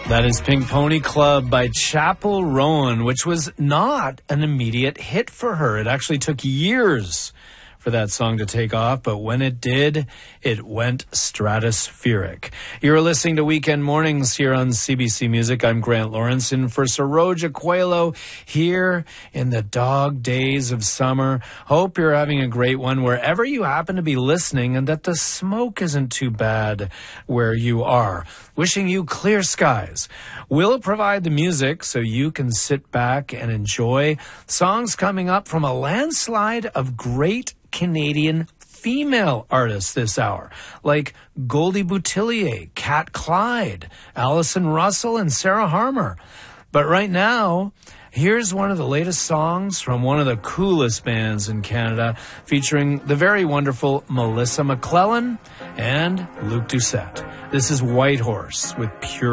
That is Pink Pony Club by Chappell Roan, which was not an immediate hit for her. It actually took years for that song to take off, but when it did, it went stratospheric. You're listening to Weekend Mornings here on CBC Music. I'm Grant Lawrence, in for Saroja Coelho here in the dog days of summer. Hope you're having a great one wherever you happen to be listening, and that the smoke isn't too bad where you are. Wishing you clear skies. We'll provide the music so you can sit back and enjoy songs coming up from a landslide of great Canadian female artists this hour, like Goldie Boutillier, Kat Clyde, Allison Russell, and Sarah Harmer. But right now, here's one of the latest songs from one of the coolest bands in Canada, featuring the very wonderful Melissa McClellan and Luke Doucette. This is White Horse with Pure